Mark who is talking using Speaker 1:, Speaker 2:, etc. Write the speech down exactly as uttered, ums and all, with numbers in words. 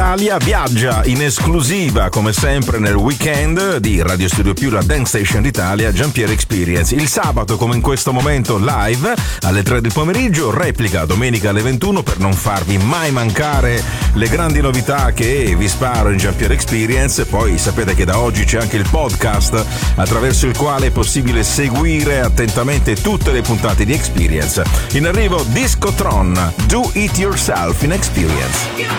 Speaker 1: Italia. Viaggia in esclusiva come sempre nel weekend di Radio Studio Più, la Dance Station d'Italia, Giampiero Experience. Il sabato, come in questo momento, live alle tre del pomeriggio, replica domenica alle ventuno, per non farvi mai mancare le grandi novità che vi sparo in Giampiero Experience. Poi sapete che da oggi c'è anche il podcast attraverso il quale è possibile seguire attentamente tutte le puntate di Experience. In arrivo Discotron, Do It Yourself in Experience.